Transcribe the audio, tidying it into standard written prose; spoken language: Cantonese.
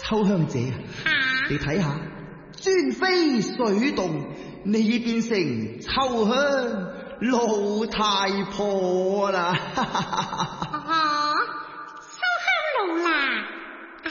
秋香姐，你睇下，尊妃水動，你已變成秋香老太婆啦！